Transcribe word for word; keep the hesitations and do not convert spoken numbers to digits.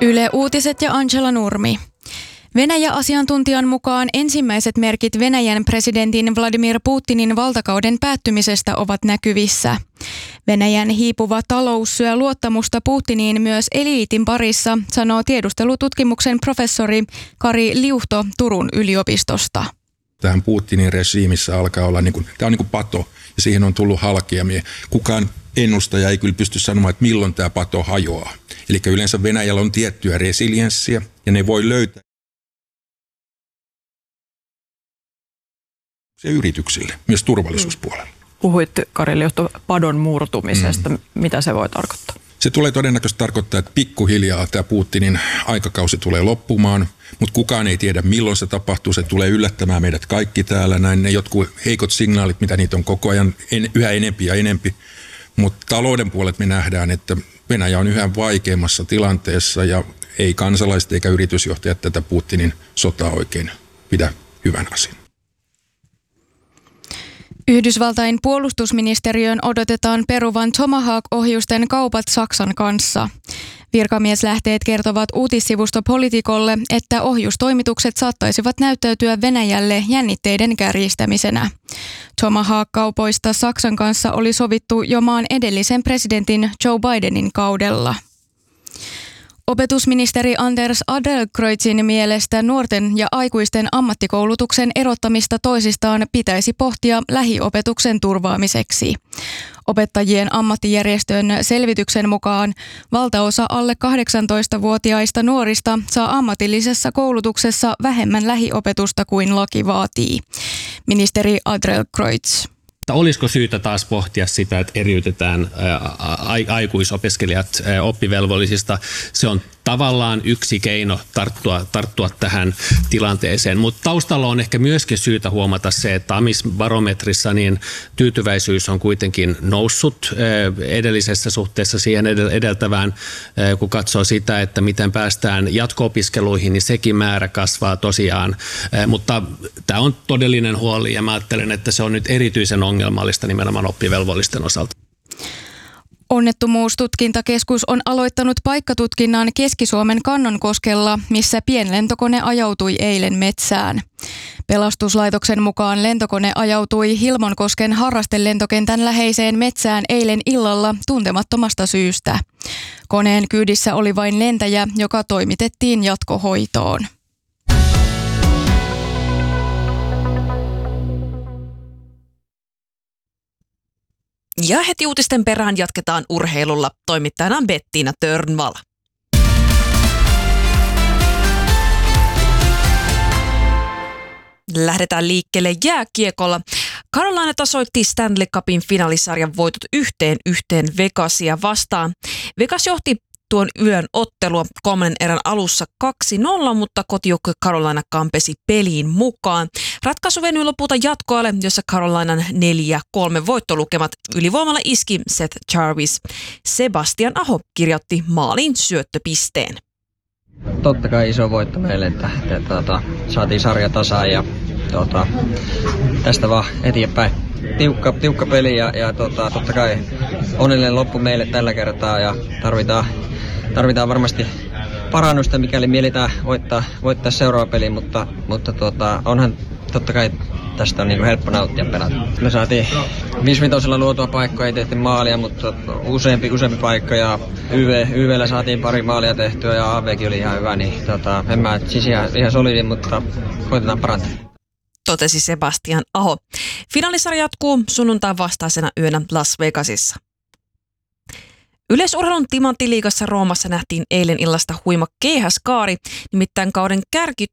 Yle Uutiset ja Angela Nurmi. Venäjä-asiantuntijan mukaan ensimmäiset merkit Venäjän presidentin Vladimir Putinin valtakauden päättymisestä ovat näkyvissä. Venäjän hiipuva talous syö luottamusta Putiniin myös eliitin parissa, sanoo tiedustelututkimuksen professori Kari Liuhto Turun yliopistosta. Tähän Putinin regiimissä alkaa olla, niin kuin, tämä on niin kuin pato ja siihen on tullut halkeamia. Kukaan ennustaja ei kyllä pysty sanomaan, että milloin tämä pato hajoaa. Eli yleensä Venäjällä on tiettyä resilienssiä ja ne voi löytää se yrityksille, myös turvallisuuspuolella. Puhuit, Kari Liuhto, padon murtumisesta. Mm. Mitä se voi tarkoittaa? Se tulee todennäköisesti tarkoittaa, että pikkuhiljaa tämä Putinin aikakausi tulee loppumaan, mutta kukaan ei tiedä milloin se tapahtuu. Se tulee yllättämään meidät kaikki täällä. Näin ne jotkut heikot signaalit, mitä niitä on koko ajan en, yhä enempi ja enempi. Mutta talouden puolet me nähdään, että Venäjä on yhä vaikeammassa tilanteessa ja ei kansalaiset eikä yritysjohtajat tätä Putinin sotaa oikein pidä hyvän asian. Yhdysvaltain puolustusministeriön odotetaan peruvan Tomahawk-ohjusten kaupat Saksan kanssa. Virkamieslähteet kertovat uutissivusto Politicolle, että ohjustoimitukset saattaisivat näyttäytyä Venäjälle jännitteiden kärjistämisenä. Tomahawk-kaupoista Saksan kanssa oli sovittu jo maan edellisen presidentin Joe Bidenin kaudella. Opetusministeri Anders Adlercreutzin mielestä nuorten ja aikuisten ammattikoulutuksen erottamista toisistaan pitäisi pohtia lähiopetuksen turvaamiseksi. Opettajien ammattijärjestön selvityksen mukaan valtaosa alle kahdeksantoistavuotiaista nuorista saa ammatillisessa koulutuksessa vähemmän lähiopetusta kuin laki vaatii. Ministeri Adlercreutz. Olisiko syytä taas pohtia sitä, että eriytetään aikuisopiskelijat oppivelvollisista? Se on tavallaan yksi keino tarttua, tarttua tähän tilanteeseen, mutta taustalla on ehkä myöskin syytä huomata se, että Amisbarometrissa niin tyytyväisyys on kuitenkin noussut edellisessä suhteessa siihen edeltävään, kun katsoo sitä, että miten päästään jatko-opiskeluihin, niin sekin määrä kasvaa tosiaan, mutta tämä on todellinen huoli ja mä ajattelen, että se on nyt erityisen ongelmallista nimenomaan oppivelvollisten osalta. Onnettomuustutkintakeskus on aloittanut paikkatutkinnan Keski-Suomen Kannonkoskella, missä pienlentokone ajautui eilen metsään. Pelastuslaitoksen mukaan lentokone ajautui Hilmonkosken harrastelentokentän läheiseen metsään eilen illalla tuntemattomasta syystä. Koneen kyydissä oli vain lentäjä, joka toimitettiin jatkohoitoon. Ja heti uutisten perään jatketaan urheilulla. Toimittajana Bettina Törnvall. Lähdetään liikkeelle jääkiekolla. Carolina tasoitti Stanley Cupin finaalisarjan voitot yhteen yhteen Vegasia vastaan. Vegas johti tuon yön ottelua kolmannen erän alussa kaksi nolla, mutta kotijoukkue Carolina kampesi peliin mukaan. Ratkaisu venyi lopulta jatkoajalle, jossa Carolinan neljä kolme voittolukemat ylivoimalla iski Seth Jarvis. Sebastian Aho kirjoitti maalin syöttöpisteen. Totta kai iso voitto meille, että, että, että, että saatiin sarja tasaan ja tota, tästä vaan eteenpäin. Tiukka, tiukka peli ja, ja tota, totta kai onnellinen loppu meille tällä kertaa ja tarvitaan, tarvitaan varmasti parannusta, mikäli mielitään voittaa, voittaa seuraava peli, mutta, mutta tota, onhan totta kai tästä on niinku helppo nauttia pelata. Me saatiin viisivitosella luotua paikkoja, ei tehty maalia, mutta useampi, useampi paikka ja Y V, Y V:llä saatiin pari maalia tehtyä ja A V:kin oli ihan hyvä, niin tota, en mä siis ihan, ihan solidi, mutta koitetaan parantaa. Totesi Sebastian Aho. Finaalisarja jatkuu sunnuntain vastaisena yönä Las Vegasissa. Yleisurheilun timanttiliigassa Roomassa nähtiin eilen illasta huima keihäskaari, nimittäin kauden kärki